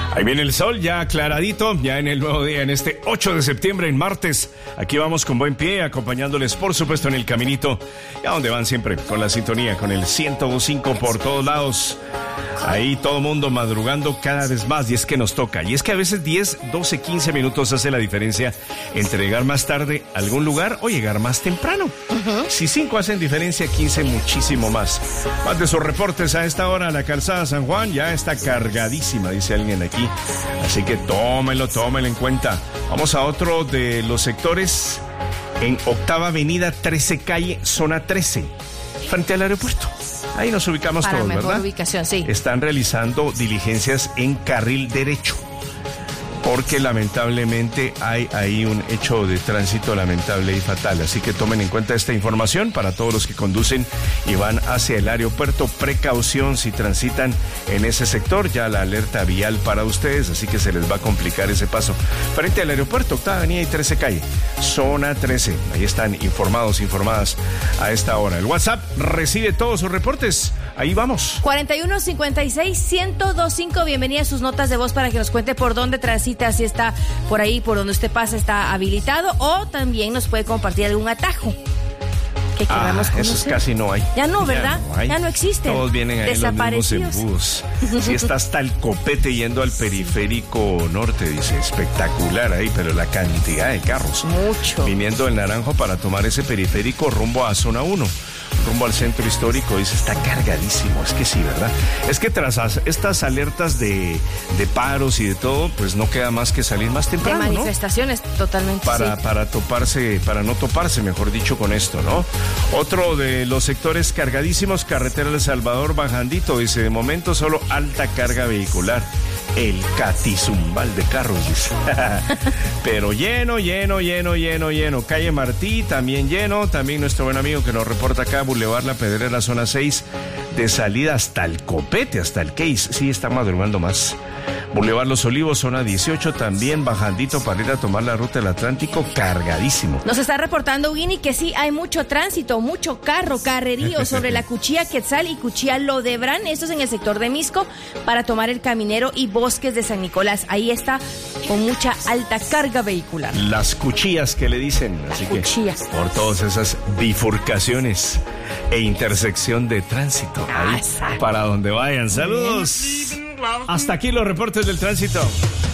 Ahí viene el sol ya aclaradito, ya en el nuevo día, en este 8 de septiembre, en martes. Aquí vamos con buen pie, acompañándoles, por supuesto, en el caminito. Y a donde van siempre, con la sintonía, con el 105 por todos lados. Ahí todo mundo madrugando cada vez más, y es que nos toca. Y es que a veces 10, 12, 15 minutos hace la diferencia entre llegar más tarde a algún lugar o llegar más temprano. Si 5 hacen diferencia, 15 muchísimo más. Más de sus reportes a esta hora, la calzada San Juan ya está cargadísima, dice alguien aquí. Así que tómelo en cuenta. Vamos a otro de los sectores en Octava Avenida, 13 Calle, zona 13, frente al aeropuerto. Ahí nos ubicamos para todos, mejor ¿verdad? Ubicación, sí. Están realizando diligencias en carril derecho, porque lamentablemente hay ahí un hecho de tránsito lamentable y fatal. Así que tomen en cuenta esta información para todos los que conducen y van hacia el aeropuerto. Precaución si transitan en ese sector, ya la alerta vial para ustedes, así que se les va a complicar ese paso. Frente al aeropuerto, Octava Avenida y 13 Calle, zona 13. Ahí están informadas a esta hora. El WhatsApp recibe todos sus reportes. Ahí vamos. 4156-1025. Bienvenida a sus notas de voz para que nos cuente por dónde transita, si está por ahí, por donde usted pasa, está habilitado, o también nos puede compartir algún atajo que queramos conocer. Esos casi no hay. Ya no, ¿verdad? Ya no existen. Todos vienen ahí desaparecidos. Los mismos embudos. Si está hasta el copete yendo al periférico norte, dice, espectacular ahí, pero la cantidad de carros. Mucho. Viniendo del Naranjo para tomar ese periférico rumbo a zona 1. Rumbo al centro histórico, dice, está cargadísimo. Es que sí, ¿verdad? Es que tras estas alertas de paros y de todo, pues no queda más que salir más temprano, de manifestaciones, ¿no? Totalmente. Para no toparse, mejor dicho, con esto, ¿no? Otro de los sectores cargadísimos, carretera El Salvador bajandito, dice, de momento solo alta carga vehicular. El catizumbal de carros, dice. Pero lleno. Calle Martí, también lleno. También nuestro buen amigo que nos reporta acá, Boulevard La Pedrera, zona 6, de salida hasta el copete, hasta el Case. Sí, está madrugando más. Boulevard Los Olivos, zona 18, también bajandito para ir a tomar la ruta del Atlántico, cargadísimo. Nos está reportando Winnie que sí hay mucho tránsito, mucho carrerío sobre la Cuchilla Quetzal y Cuchilla Lodebrán. Esto es en el sector de Misco, para tomar el Caminero y Bosques de San Nicolás. Ahí está con mucha alta carga vehicular. Las cuchillas que le dicen. Así cuchillas. Que por todas esas bifurcaciones e intersección de tránsito. Ahí, para donde vayan. Saludos. Hasta aquí los reportes del tránsito.